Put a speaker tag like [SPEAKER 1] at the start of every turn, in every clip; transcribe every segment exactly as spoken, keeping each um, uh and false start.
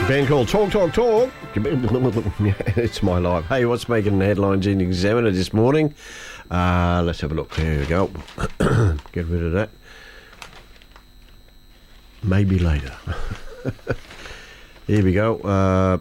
[SPEAKER 1] Band called Talk, Talk, Talk. It's my life. Hey, what's making the headlines in Examiner this morning? Uh, let's have a look. There we go. Get rid of that. Maybe later. Here we go. Uh,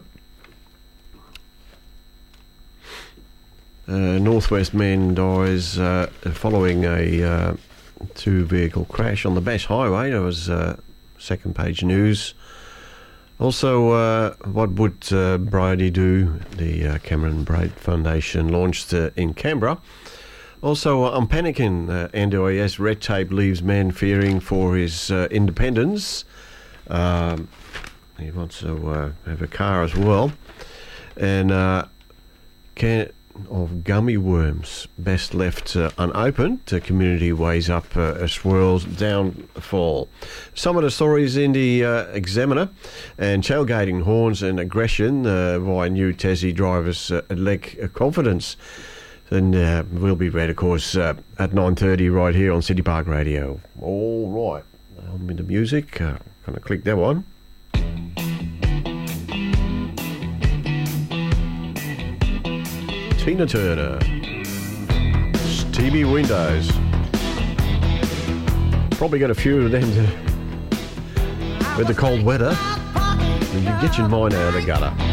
[SPEAKER 1] uh, Northwest man dies uh, following a uh, two-vehicle crash on the Bass Highway. That was uh, second page news. Also, uh, what would uh, Bridie do? The uh, Cameron Braid Foundation launched uh, in Canberra. Also, uh, I'm panicking. Uh, N D I S red tape leaves man fearing for his uh, independence. Um, he wants to uh, have a car as well. And uh, can of gummy worms best left uh, unopened. The community weighs up uh, a swirl's downfall. Some of the stories in the uh, Examiner, and tailgating, horns and aggression, uh, why new Tassie drivers uh, lack confidence. And uh, will be read, of course, uh, at nine thirty right here on City Park Radio. All right, I'm into music. Uh, gonna click that one. Tina Turner, Stevie Windows. Probably got a few of them to, with the cold weather. You get your mind out of the gutter.